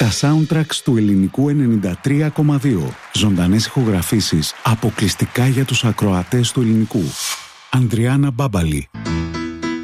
Τα soundtracks του ελληνικού 93,2. Ζωντανές ηχογραφήσεις αποκλειστικά για τους ακροατές του ελληνικού. Ανδριάννα Μπάμπαλη.